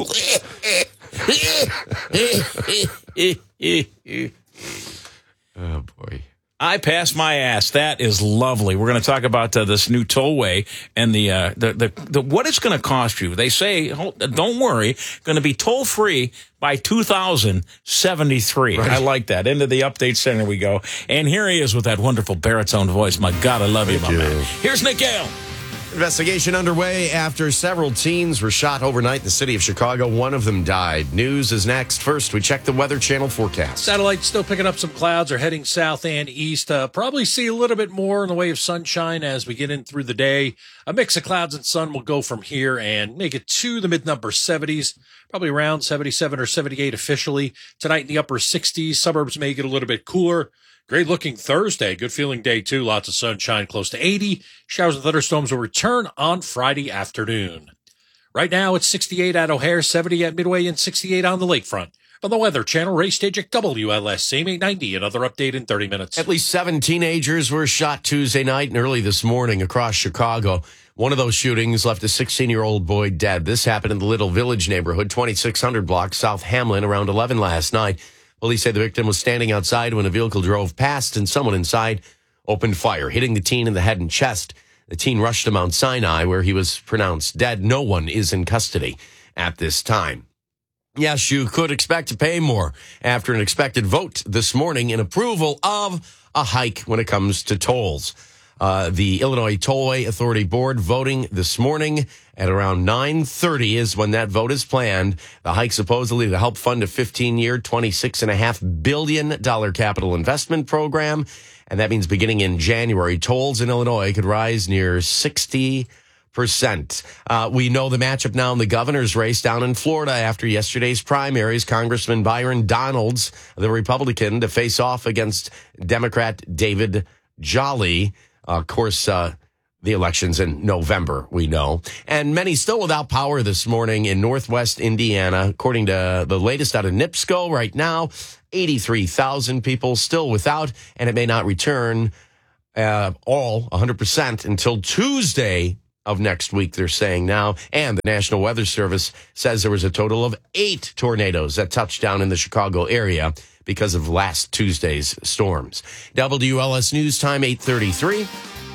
Oh, boy. I passed my ass. That is lovely. We're going to talk about this new tollway and the what it's going to cost you. They say, don't worry, going to be toll free by 2073. Right. I like that. Into the update center we go. And here he is with that wonderful baritone voice. My God, I love you, my man. Here's Nick Gale. Investigation underway after several teens were shot overnight in the city of Chicago. One of them died. News is next. First, we check the Weather Channel forecast. Satellite still picking up some clouds, are heading south and east. Probably see a little bit more in the way of sunshine as we get in through the day. A mix of clouds and sun will go from here and make it to the mid-number 70s, probably around 77 or 78 officially. Tonight in the upper 60s. Suburbs may get a little bit cooler. Great looking Thursday. Good feeling day, too. Lots of sunshine, close to 80. Showers and thunderstorms will return on Friday afternoon. Right now, it's 68 at O'Hare, 70 at Midway, and 68 on the lakefront. On the Weather Channel, Ray Stage WLSC 890. Another update in 30 minutes. At least 7 teenagers were shot Tuesday night and early this morning across Chicago. One of those shootings left a 16-year-old boy dead. This happened in the Little Village neighborhood, 2600 block, South Hamlin, around 11 last night. Police say the victim was standing outside when a vehicle drove past and someone inside opened fire, hitting the teen in the head and chest. The teen rushed to Mount Sinai, where he was pronounced dead. No one is in custody at this time. Yes, you could expect to pay more after an expected vote this morning in approval of a hike when it comes to tolls. The Illinois Tollway Authority Board voting this morning at around 9:30 is when that vote is planned. The hike supposedly to help fund a 15-year, $26.5 billion capital investment program. And that means beginning in January, tolls in Illinois could rise near 60%. We know the matchup now in the governor's race down in Florida after yesterday's primaries. Congressman Byron Donalds, the Republican, to face off against Democrat David Jolly. Of course, the election's in November, we know. And many still without power this morning in northwest Indiana. According to the latest out of NIPSCO right now, 83,000 people still without, and it may not return all 100% until Tuesday of next week, they're saying now. And the National Weather Service says there was a total of 8 tornadoes that touched down in the Chicago area because of last Tuesday's storms. WLS News Time, 8:33.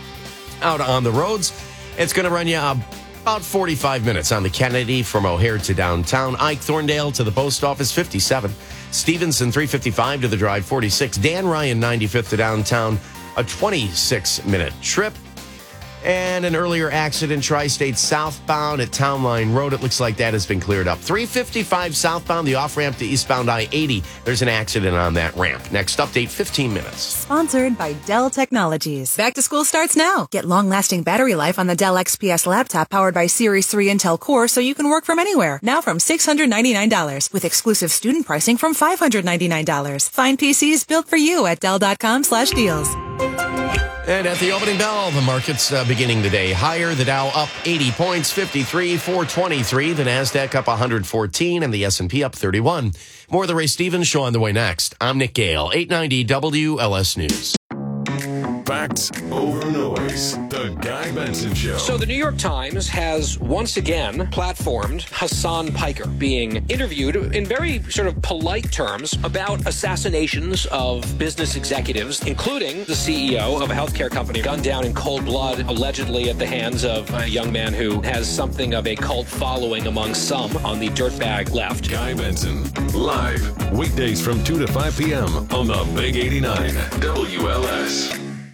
Out on the roads, it's going to run you about 45 minutes on the Kennedy from O'Hare to downtown. Ike Thorndale to the post office, 57. Stevenson, 355 to the drive, 46. Dan Ryan, 95th to downtown, a 26-minute trip. And an earlier accident, Tri-State southbound at Town Line Road. It looks like that has been cleared up. 355 southbound, the off-ramp to eastbound I-80. There's an accident on that ramp. Next update, 15 minutes. Sponsored by Dell Technologies. Back to school starts now. Get long-lasting battery life on the Dell XPS laptop powered by Series 3 Intel Core so you can work from anywhere. Now from $699 with exclusive student pricing from $599. Find PCs built for you at Dell.com/deals. And at the opening bell, the market's beginning the day higher. The Dow up 80 points, 53,423. The NASDAQ up 114 and the S&P up 31. More of the Ray Stevens Show on the way next. I'm Nick Gale, 890 WLS News. Facts over noise. The Guy Benson Show. So the New York Times has once again platformed Hassan Piker being interviewed in very sort of polite terms about assassinations of business executives, including the CEO of a healthcare company gunned down in cold blood, allegedly at the hands of a young man who has something of a cult following among some on the dirtbag left. Guy Benson, live, weekdays from 2 to 5 p.m. on the Big 89 WLS.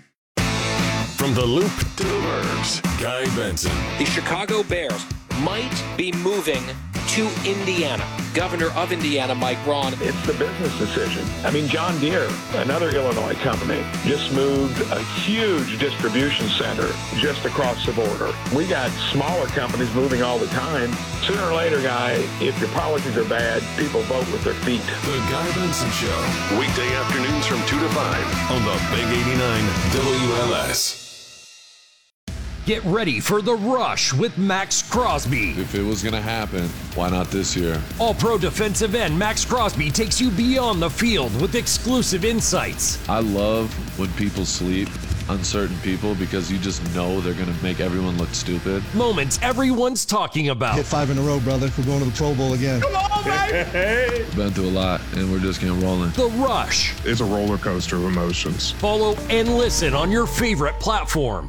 From the Loop to the Burbs, Guy Benson. The Chicago Bears might be moving to Indiana. Governor of Indiana, Mike Braun. It's the business decision. I mean, John Deere, another Illinois company, just moved a huge distribution center just across the border. We got smaller companies moving all the time. Sooner or later, Guy, if your policies are bad, people vote with their feet. The Guy Benson Show. Weekday afternoons from 2 to 5 on the Big 89 WLS. Get ready for The Rush with Max Crosby. If it was going to happen, why not this year? All-Pro defensive end Max Crosby takes you beyond the field with exclusive insights. I love when people sleep uncertain people because you just know they're going to make everyone look stupid. Moments everyone's talking about. Hit 5 in a row, brother. We're going to the Pro Bowl again. Come on, baby! Been through a lot, and we're just getting rolling. The Rush. It's a roller coaster of emotions. Follow and listen on your favorite platform.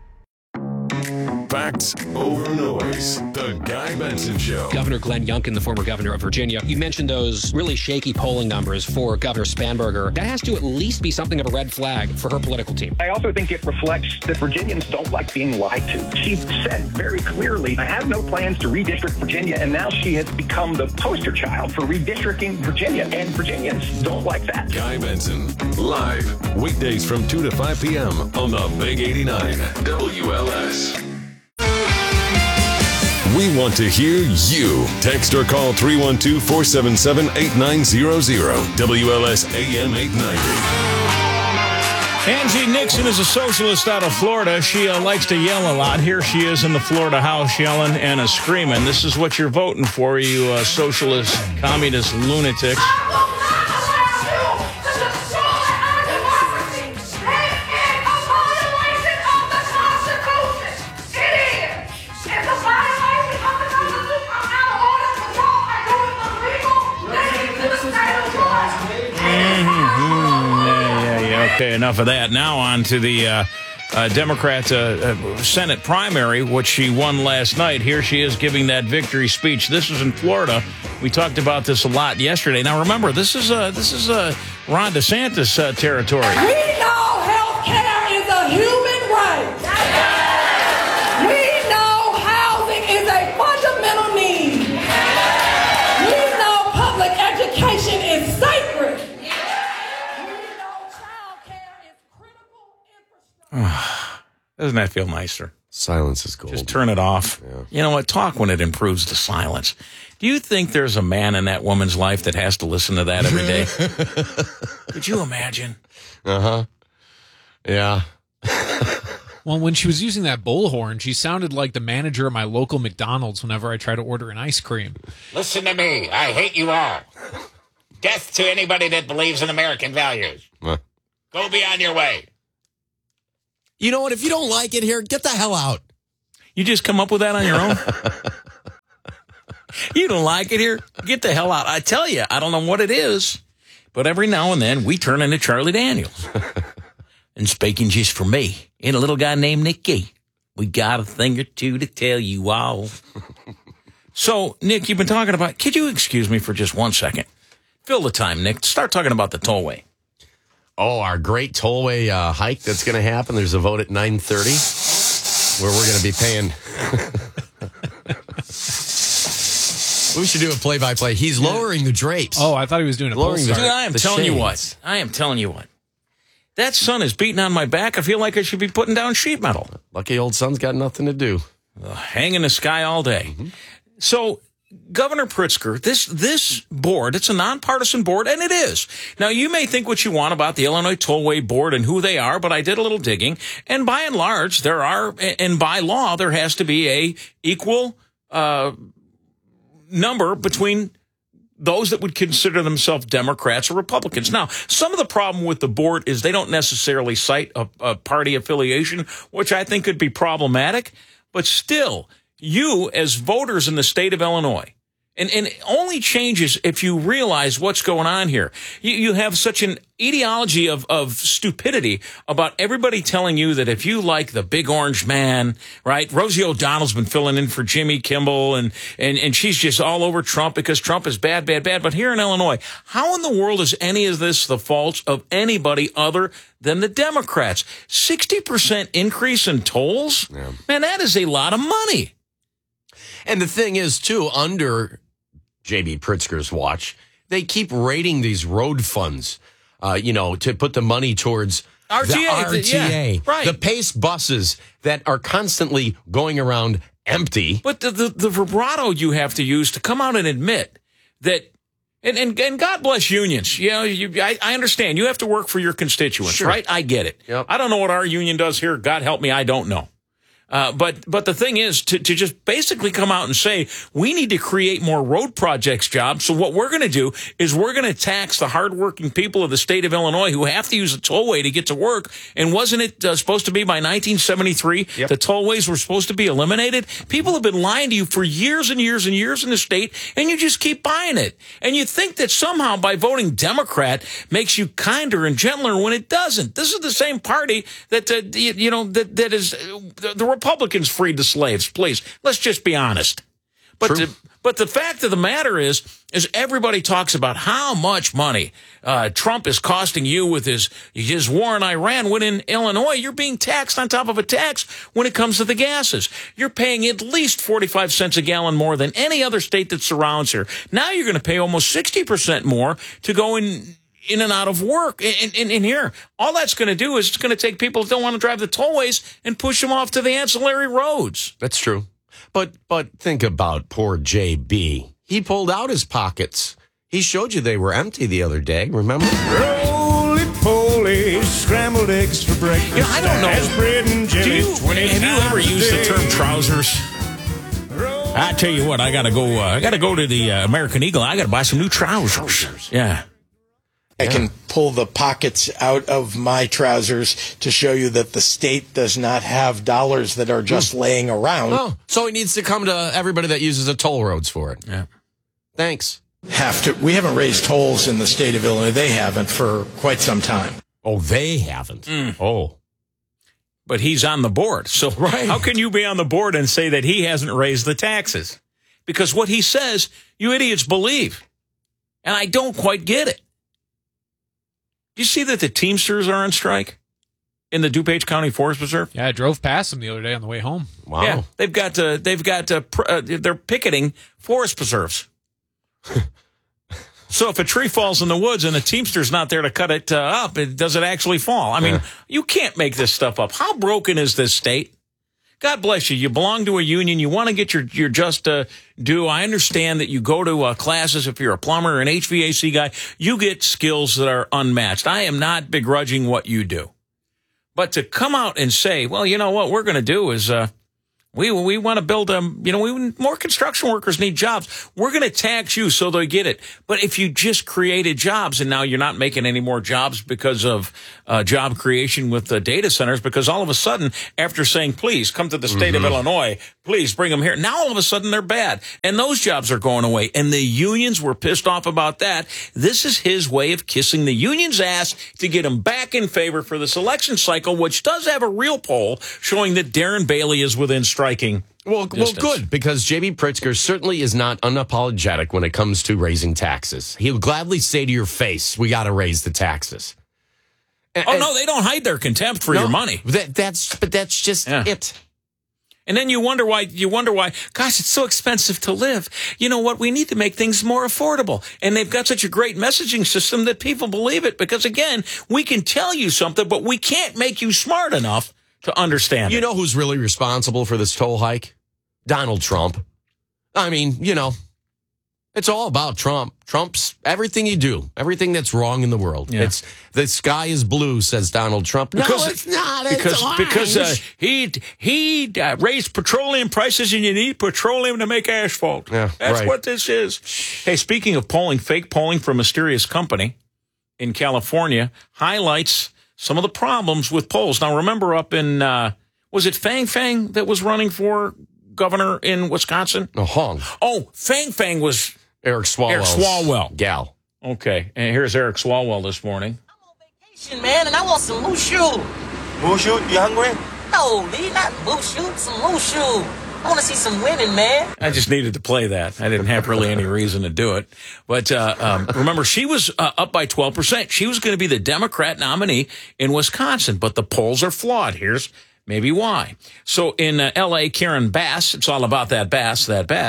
Facts over noise. The Guy Benson Show. Governor Glenn Youngkin, the former governor of Virginia, you mentioned those really shaky polling numbers for Governor Spanberger. That has to at least be something of a red flag for her political team. I also think it reflects that Virginians don't like being lied to. She said very clearly, I have no plans to redistrict Virginia, and now she has become the poster child for redistricting Virginia, and Virginians don't like that. Guy Benson, live, weekdays from 2 to 5 p.m. on the Big 89 WLS. We want to hear you. Text or call 312-477-8900. WLS AM 890. Angie Nixon is a socialist out of Florida. She likes to yell a lot. Here she is in the Florida House yelling and screaming. This is what you're voting for, you socialist, communist lunatics. Okay, enough of that. Now on to the Democrat Senate primary, which she won last night. Here she is giving that victory speech. This is in Florida. We talked about this a lot yesterday. Now remember, this is Ron DeSantis territory. We know health care is a human right. We know housing is a fundamental need. We know public education is sacred. Doesn't that feel nicer? Silence is gold. Just turn it off. Yeah. You know what? Talk when it improves the silence. Do you think there's a man in that woman's life that has to listen to that every day? Could you imagine? Uh-huh. Yeah. Well, when she was using that bullhorn, she sounded like the manager of my local McDonald's whenever I try to order an ice cream. Listen to me. I hate you all. Death to anybody that believes in American values. Go be on your way. You know what? If you don't like it here, get the hell out. You just come up with that on your own? You don't like it here? Get the hell out. I tell you, I don't know what it is, but every now and then we turn into Charlie Daniels. And speaking just for me and a little guy named Nicky, we got a thing or two to tell you all. So, Nick, you've been talking about, could you excuse me for just 1 second? Fill the time, Nick. Start talking about the tollway. Oh, our great tollway hike that's going to happen. There's a vote at 9:30 where we're going to be paying. We should do a play-by-play. He's lowering the drapes. Oh, I thought he was doing a lowering the. Dude, I am telling you what. I am telling you what. That sun is beating on my back. I feel like I should be putting down sheet metal. Lucky old sun's got nothing to do. Hang in the sky all day. Mm-hmm. So, Governor Pritzker, this board, it's a nonpartisan board, and it is. Now, you may think what you want about the Illinois Tollway Board and who they are, but I did a little digging, and by and large, there are, and by law, there has to be a equal number between those that would consider themselves Democrats or Republicans. Now, some of the problem with the board is they don't necessarily cite a party affiliation, which I think could be problematic, but still, you, as voters in the state of Illinois, and it only changes if you realize what's going on here. You have such an ideology of stupidity about everybody telling you that if you like the big orange man, right? Rosie O'Donnell's been filling in for Jimmy Kimball, and she's just all over Trump because Trump is bad, bad, bad. But here in Illinois, how in the world is any of this the fault of anybody other than the Democrats? 60% increase in tolls? Yeah. Man, that is a lot of money. And the thing is, too, under J.B. Pritzker's watch, they keep raiding these road funds, to put the money towards RTA. The RTA. Yeah, right. The PACE buses that are constantly going around empty. But the vibrato you have to use to come out and admit that, and God bless unions. I understand. You have to work for your constituents, sure. Right? I get it. Yep. I don't know what our union does here. God help me, I don't know. But the thing is to just basically come out and say, we need to create more road projects jobs. So what we're going to do is we're going to tax the hardworking people of the state of Illinois who have to use a tollway to get to work. And wasn't it supposed to be by 1973 the tollways were supposed to be eliminated? People have been lying to you for years and years and years in the state, and you just keep buying it. And you think that somehow by voting Democrat makes you kinder and gentler when it doesn't. This is the same party that, that is the Republicans freed the slaves. Please, let's just be honest. But the fact of the matter is everybody talks about how much money Trump is costing you with his war in Iran, when in Illinois you're being taxed on top of a tax when it comes to the gases. You're paying at least 45 cents a gallon more than any other state that surrounds here. Now you're going to pay almost 60% more to go in and out of work in here. All that's going to do is it's going to take people that don't want to drive the tollways and push them off to the ancillary roads. That's true. But think about poor JB. He pulled out his pockets. He showed you they were empty the other day, remember? Roly-poly, scrambled eggs for breakfast. I don't know. Bread and jelly, Have you ever used the term trousers? I tell you what, I gotta go to the American Eagle. I gotta buy some new trousers. Yeah. I can pull the pockets out of my trousers to show you that the state does not have dollars that are just laying around. Oh, so he needs to come to everybody that uses the toll roads for it. Yeah. Thanks. We haven't raised tolls in the state of Illinois. They haven't for quite some time. Oh, they haven't. Oh. But he's on the board. So how can you be on the board and say that he hasn't raised the taxes? Because what he says, you idiots believe. And I don't quite get it. Do you see that the Teamsters are on strike in the DuPage County Forest Preserve? Yeah, I drove past them the other day on the way home. Wow. Yeah, they're picketing forest preserves. So if a tree falls in the woods and the Teamster's not there to cut it up, does it actually fall? I mean, you can't make this stuff up. How broken is this state? God bless you. You belong to a union. You want to get your just due. I understand that you go to classes. If you're a plumber or an HVAC guy, you get skills that are unmatched. I am not begrudging what you do. But to come out and say, well, you know what we're going to do is we want to build more construction workers need jobs. We're going to tax you so they get it. But if you just created jobs and now you're not making any more jobs because of job creation with the data centers, because all of a sudden, after saying, please come to the state of Illinois, please bring them here. Now all of a sudden they're bad and those jobs are going away. And the unions were pissed off about that. This is his way of kissing the union's ass to get them back in favor for this election cycle, which does have a real poll showing that Darren Bailey is within striking Well, distance. good, because J.B. Pritzker certainly is not unapologetic when it comes to raising taxes. He'll gladly say to your face, we got to raise the taxes. No, they don't hide their contempt for your money. That's just it. And then you wonder why, gosh, it's so expensive to live. You know what? We need to make things more affordable. And they've got such a great messaging system that people believe it. Because again, we can tell you something, but we can't make you smart enough to understand it. You know who's really responsible for this toll hike? Donald Trump. I mean, it's all about Trump. Trump's everything you do, everything that's wrong in the world. Yeah. It's the sky is blue, says Donald Trump. Because, no, it's not. Because he raised petroleum prices, and you need petroleum to make asphalt. Yeah, that's right. what this is. Hey, speaking of polling, fake polling from a mysterious company in California highlights some of the problems with polls. Now, remember up in, was it Fang Fang that was running for governor in Wisconsin? No, Hong. Oh, Fang Fang was Eric Swalwell's gal. Okay, and here's Eric Swalwell this morning. Man, and I want some moose shoe. Moose shoe? You hungry? No, Lee, not moose shoe, some moose shoe. I want to see some winning, man. I just needed to play that. I didn't have really any reason to do it. But remember, she was up by 12%. She was going to be the Democrat nominee in Wisconsin, but the polls are flawed. Here's maybe why. So in L.A., Karen Bass, it's all about that Bass,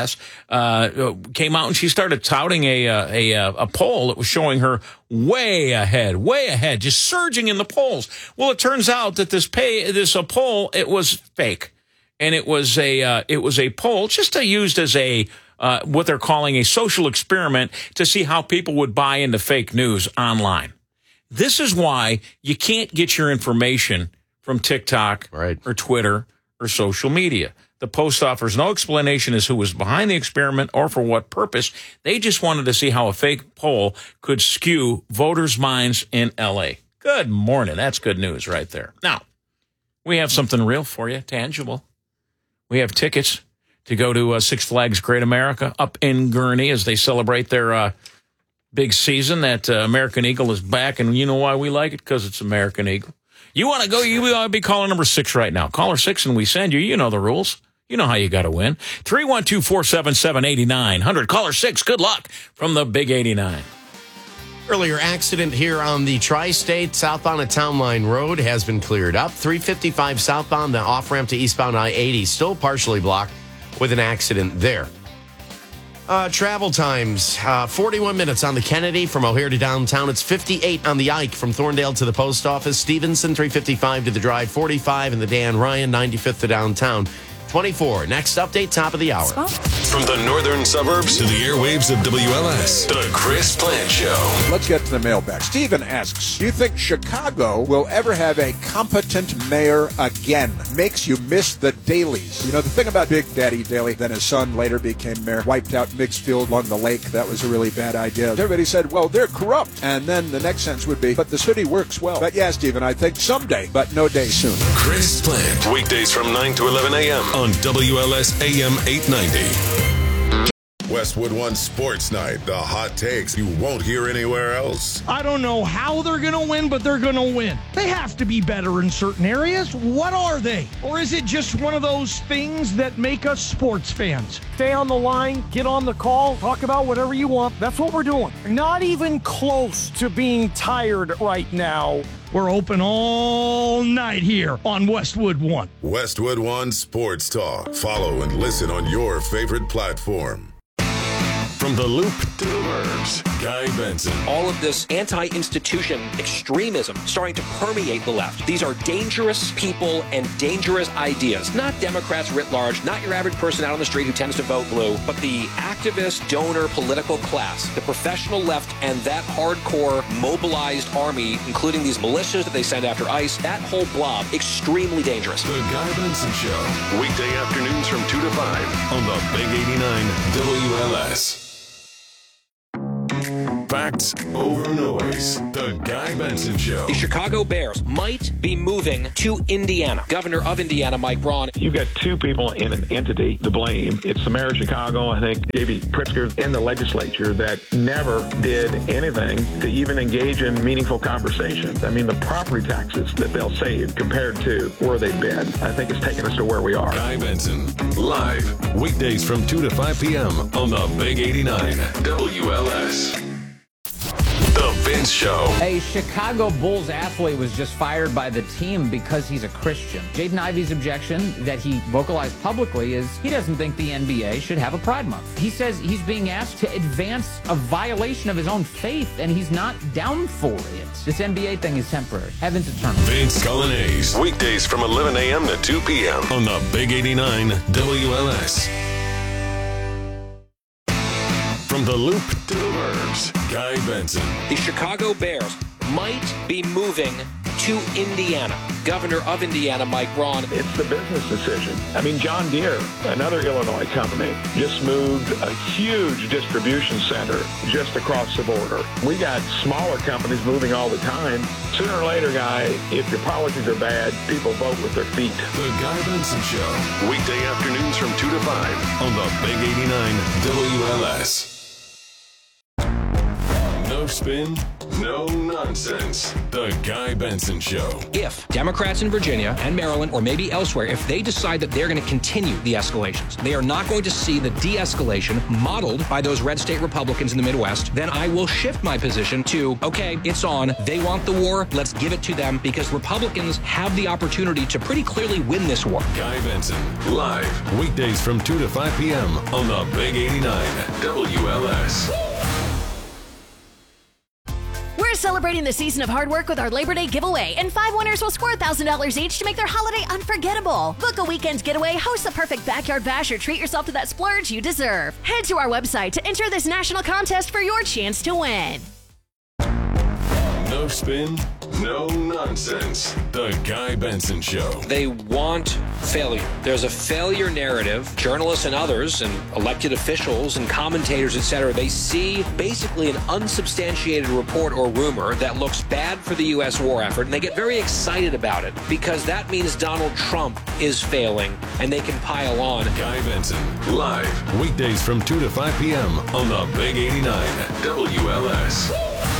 came out and she started touting a poll that was showing her way ahead, just surging in the polls. Well, it turns out that this poll, it was fake. And it was a poll just used as what they're calling a social experiment to see how people would buy into fake news online. This is why you can't get your information from TikTok or Twitter or social media. The Post offers no explanation as who was behind the experiment or for what purpose. They just wanted to see how a fake poll could skew voters' minds in L.A. Good morning. That's good news right there. Now, we have something real for you, tangible. We have tickets to go to Six Flags Great America up in Gurnee as they celebrate their big season. That American Eagle is back, and you know why we like it? Because it's American Eagle. You want to go, you ought to be caller number 6 right now. Caller 6 and we send you. You know the rules. You know how you got to win. 312-477-8900. Caller 6, good luck from the Big 89. Earlier accident here on the Tri-State southbound of Town Line Road has been cleared up. 355 southbound, the off-ramp to eastbound I-80 still partially blocked with an accident there. Travel times, 41 minutes on the Kennedy from O'Hare to downtown. It's 58 on the Ike from Thorndale to the post office. Stevenson, 355 to the Drive, 45 in the Dan Ryan, 95th to downtown. 24. Next update, top of the hour. From the northern suburbs to the airwaves of WLS, the Chris Plant Show. Let's get to the mailbag. Stephen asks, do you think Chicago will ever have a competent mayor again? Makes you miss the Daleys. You know, the thing about Big Daddy Daley, then his son later became mayor, wiped out Mixed Field along the lake. That was a really bad idea. Everybody said, well, they're corrupt. And then the next sentence would be, but the city works well. But yeah, Stephen, I think someday, but no day soon. Chris Plant, weekdays from 9 to 11 a.m. on WLS AM 890. Westwood One Sports Night, the hot takes you won't hear anywhere else. I don't know how they're going to win, but they're going to win. They have to be better in certain areas. What are they? Or is it just one of those things that make us sports fans? Stay on the line, get on the call, talk about whatever you want. That's what we're doing. Not even close to being tired right now. We're open all night here on Westwood One. Westwood One Sports Talk. Follow and listen on your favorite platform. From the Loop to the Burbs, Guy Benson. All of this anti-institution extremism starting to permeate the left. These are dangerous people and dangerous ideas. Not Democrats writ large, not your average person out on the street who tends to vote blue, but the activist, donor, political class, the professional left, and that hardcore mobilized army, including these militias that they send after ICE, that whole blob, extremely dangerous. The Guy Benson Show, weekday afternoons from 2 to 5 on the Big 89 WLS. Facts over noise. The Guy Benson Show. The Chicago Bears might be moving to Indiana. Governor of Indiana, Mike Braun. You've got two people in an entity to blame. It's the mayor of Chicago, I think, J.B. Pritzker, and the legislature that never did anything to even engage in meaningful conversations. I mean, the property taxes that they'll save compared to where they've been, I think it's taken us to where we are. Guy Benson, live, weekdays from 2 to 5 p.m. on the Big 89 WLS. The Vince Show. A Chicago Bulls athlete was just fired by the team because he's a Christian. Jaden Ivey's objection that he vocalized publicly is he doesn't think the NBA should have a Pride Month. He says he's being asked to advance a violation of his own faith, and he's not down for it. This NBA thing is temporary. Heaven's eternal. Vince Colonnese, weekdays from 11 a.m. to 2 p.m. on the Big 89 WLS. From the Loop to the Burbs, Guy Benson. The Chicago Bears might be moving to Indiana. Governor of Indiana, Mike Braun. It's the business decision. I mean, John Deere, another Illinois company, just moved a huge distribution center just across the border. We got smaller companies moving all the time. Sooner or later, Guy, if your policies are bad, people vote with their feet. The Guy Benson Show, weekday afternoons from 2 to 5 on the Big 89 WLS. No spin, no nonsense. The Guy Benson Show. If Democrats in Virginia and Maryland, or maybe elsewhere, if they decide that they're going to continue the escalations, they are not going to see the de-escalation modeled by those red state Republicans in the Midwest, then I will shift my position to, okay, it's on. They want the war. Let's give it to them, because Republicans have the opportunity to pretty clearly win this war. Guy Benson, live, weekdays from 2 to 5 p.m. on the Big 89 WLS. We're celebrating the season of hard work with our Labor Day giveaway, and 5 winners will score $1,000 each to make their holiday unforgettable. Book a weekend getaway, host the perfect backyard bash, or treat yourself to that splurge you deserve. Head to our website to enter this national contest for your chance to win. No spin, No nonsense. The Guy Benson Show. They want failure. There's a failure narrative. Journalists and others and elected officials and commentators, etc., they see basically an unsubstantiated report or rumor that looks bad for the U.S. war effort, and they get very excited about it because that means Donald Trump is failing, and they can pile on. Guy Benson, live, weekdays from 2 to 5 p.m. on the Big 89 WLS.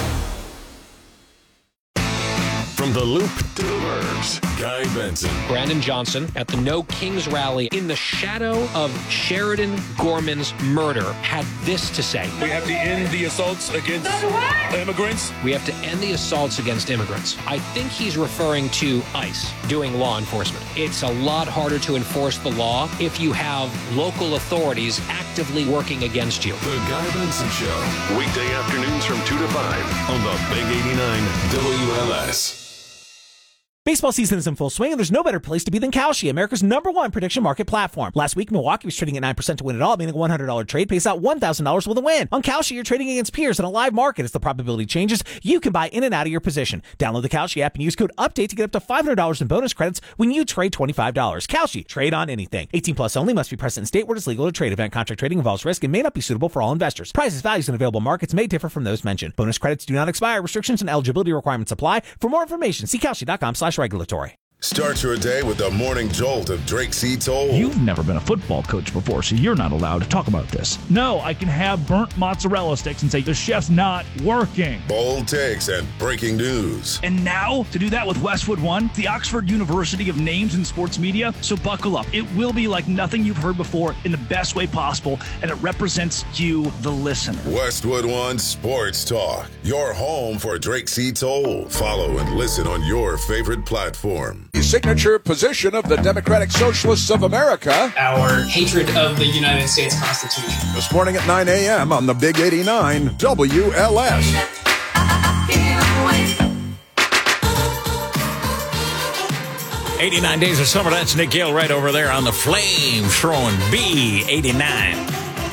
From the Loop to the Burbs, Guy Benson. Brandon Johnson at the No Kings rally in the shadow of Sheridan Gorman's murder had this to say. We have to end the assaults against immigrants. We have to end the assaults against immigrants. I think he's referring to ICE doing law enforcement. It's a lot harder to enforce the law if you have local authorities actively working against you. The Guy Benson Show, weekday afternoons from 2 to 5 on the Big 89 WLS. Baseball season is in full swing, and there's no better place to be than Kalshi, America's #1 prediction market platform. Last week, Milwaukee was trading at 9% to win it all, meaning a $100 trade pays out $1,000 with a win. On Kalshi, you're trading against peers in a live market. As the probability changes, you can buy in and out of your position. Download the Kalshi app and use code UPDATE to get up to $500 in bonus credits when you trade $25. Kalshi, trade on anything. 18 plus only, must be present in state where it's legal to trade. Event contract trading involves risk and may not be suitable for all investors. Prices, values, and available markets may differ from those mentioned. Bonus credits do not expire. Restrictions and eligibility requirements apply. For more information, see Kalshi.com/regulatory. Start your day with the morning jolt of Drake C. Toll. You've never been a football coach before, so you're not allowed to talk about this. No, I can have burnt mozzarella sticks and say, the chef's not working. Bold takes and breaking news. And now, to do that with Westwood One, the Oxford University of names in sports media, so buckle up. It will be like nothing you've heard before in the best way possible, and it represents you, the listener. Westwood One Sports Talk, your home for Drake C. Toll. Follow and listen on your favorite platform. The signature position of the Democratic Socialists of America. Our hatred of the United States Constitution. This morning at 9 a.m. on the Big 89 WLS. 89 days of summer. That's Nick Gill right over there on the flame throwing B89.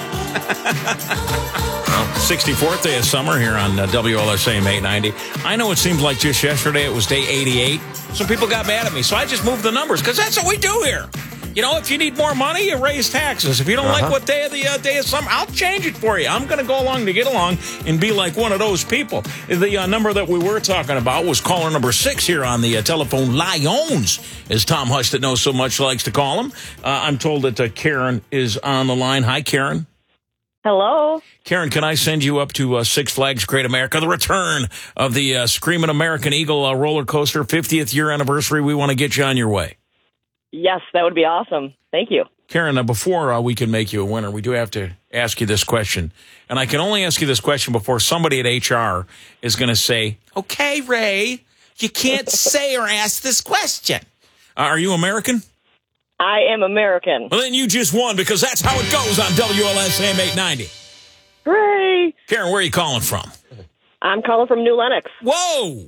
64th day of summer here on WLSAM 890. I know it seems like just yesterday it was day 88. Some people got mad at me, so I just moved the numbers because that's what we do here. You know, if you need more money, you raise taxes. If you don't like what day of the day of summer, I'll change it for you. I'm going to go along to get along and be like one of those people. The number that we were talking about was caller number 6 here on the telephone Lions, as Tom Hush that knows so much likes to call him. I'm told that Karen is on the line. Hi, Karen. Hello. Karen, can I send you up to Six Flags Great America, the return of the Screaming American Eagle roller coaster, 50th year anniversary? We want to get you on your way. Yes, that would be awesome. Thank you. Karen, before we can make you a winner, we do have to ask you this question. And I can only ask you this question before somebody at HR is going to say, okay, Ray, you can't say or ask this question. Are you American? I am American. Well, then you just won because that's how it goes on WLSAM 890. Hooray! Karen, where are you calling from? I'm calling from New Lenox. Whoa!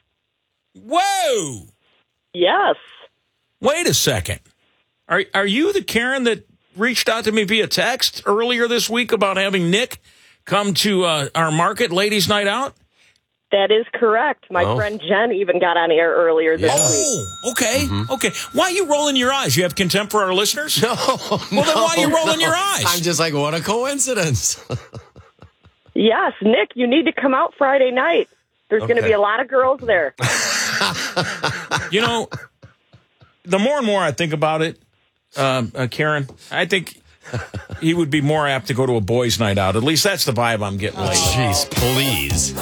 Whoa! Yes. Wait a second. Are you the Karen that reached out to me via text earlier this week about having Nick come to our market ladies' night out? That is correct. My friend Jen even got on air earlier this week. Oh, okay. Okay. Why are you rolling your eyes? You have contempt for our listeners? No. Well, then why are you rolling your eyes? I'm just like, what a coincidence. Yes, Nick, you need to come out Friday night. There's going to be a lot of girls there. You know, the more and more I think about it, Karen, I think he would be more apt to go to a boys' night out. At least that's the vibe I'm getting lately. Jeez, please.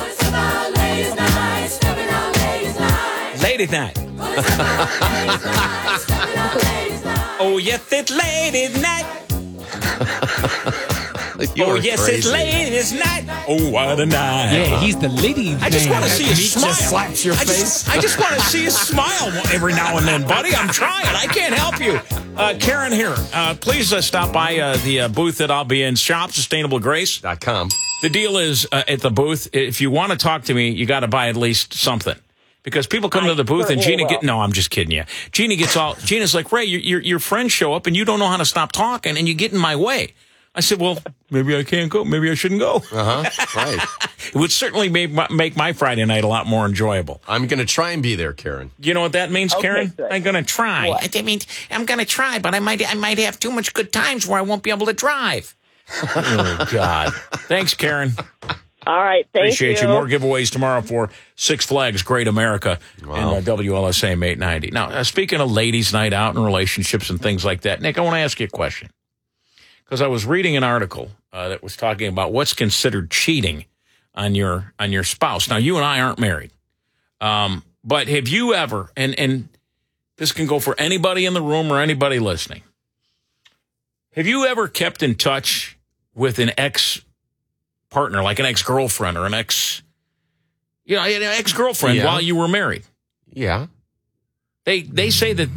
Ladies' night. Oh, yes, it's ladies' night. You're yes, crazy. it's ladies' night. Oh, what a night. Yeah, he's the lady. I just want to see his Meek smile. just slaps your face. I just want to see his smile every now and then, buddy. I'm trying. I can't help you. Karen here, please stop by the booth that I'll be in, shopsustainablegrace.com. The deal is at the booth, if you want to talk to me, you got to buy at least something. Because people come to the booth and Gina no, I'm just kidding you. Gina's like, Ray, your friends show up and you don't know how to stop talking and you get in my way. I said, well, maybe I can't go. Maybe I shouldn't go. Right. It would certainly make my Friday night a lot more enjoyable. I'm going to try and be there, Karen. You know what that means, Karen? good. I'm going to try. What? That means I'm going to try, but I might have too much good times where I won't be able to drive. Oh, God. Thanks, Karen. All right. Appreciate you. More giveaways tomorrow for Six Flags Great America and WLSAM 890. Now, speaking of ladies' night out and relationships and things like that, Nick, I want to ask you a question. Because I was reading an article that was talking about what's considered cheating on your spouse. Now, you and I aren't married. But have you ever, and this can go for anybody in the room or anybody listening, have you ever kept in touch with an ex-partner, like an ex-girlfriend or an ex-girlfriend while you were married? Yeah. They say that,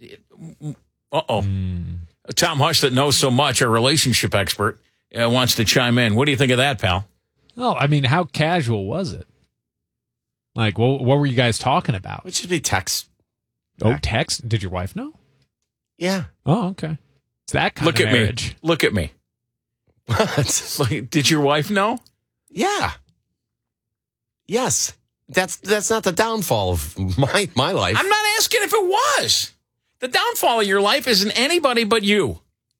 Tom Hush, that knows so much, our relationship expert, wants to chime in. What do you think of that, pal? Oh, I mean, how casual was it? Like, what were you guys talking about? It should be text. Oh, text? Did your wife know? Yeah. Oh, okay. It's that kind of marriage. Look at me. What? Did your wife know? Yeah. Yes. That's not the downfall of my life. I'm not asking if it was. The downfall of your life isn't anybody but you.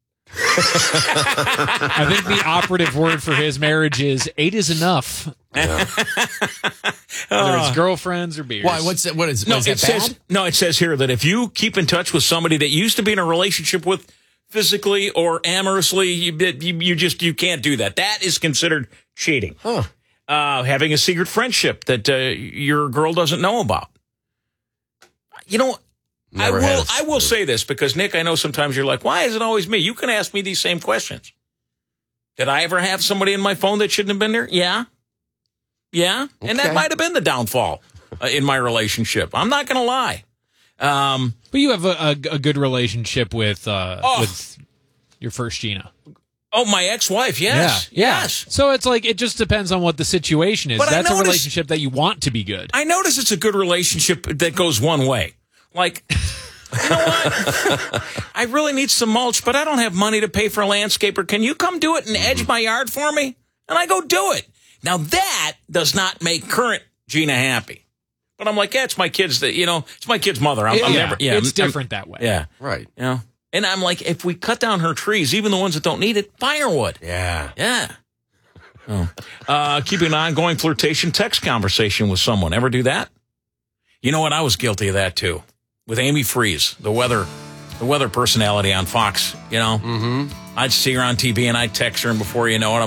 I think the operative word for his marriage is 8 is enough. Yeah. Whether it's girlfriends or beers. Why? What is that bad? It says here that if you keep in touch with somebody that you used to be in a relationship with physically or amorously, you can't do that. That is considered cheating. Huh. Having a secret friendship that your girl doesn't know about. You know, I will say this because, Nick, I know sometimes you're like, why is it always me? You can ask me these same questions. Did I ever have somebody in my phone that shouldn't have been there? Yeah. Yeah. Okay. And that might have been the downfall in my relationship. I'm not going to lie. But you have a good relationship with your first Gina. Oh, my ex-wife, yes. Yeah. Yes. So it's like, it just depends on what the situation is. But that's a relationship that you want to be good. I notice it's a good relationship that goes one way. Like, you know what? I really need some mulch, but I don't have money to pay for a landscaper. Can you come do it and edge my yard for me? And I go do it. Now, that does not make current Gina happy. But I'm like, yeah, it's my kid's, it's my kid's mother. It's different that way. Yeah. Right. You know? And I'm like, if we cut down her trees, even the ones that don't need it, firewood. Yeah. Yeah. Keeping an ongoing flirtation text conversation with someone. Ever do that? You know what? I was guilty of that, too. With Amy Freeze, the weather personality on Fox, Mm-hmm. I'd see her on TV and I'd text her, and before you know it,